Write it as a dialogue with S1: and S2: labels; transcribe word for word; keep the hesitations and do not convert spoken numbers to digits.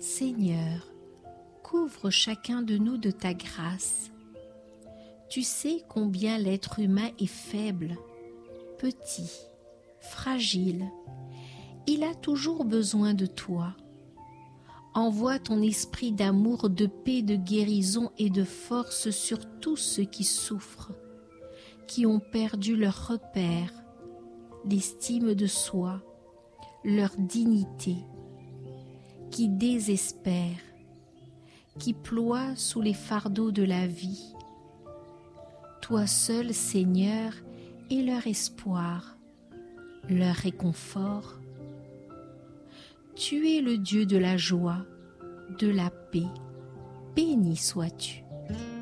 S1: Seigneur, couvre chacun de nous de ta grâce. Tu sais combien l'être humain est faible, petit, fragile. Il a toujours besoin de toi. Envoie ton esprit d'amour, de paix, de guérison et de force sur tous ceux qui souffrent, qui ont perdu leur repère, l'estime de soi, leur dignité, qui désespèrent, qui ploient sous les fardeaux de la vie. Toi seul, Seigneur, es leur espoir, leur réconfort. Tu es le Dieu de la joie, de la paix. Béni sois-tu.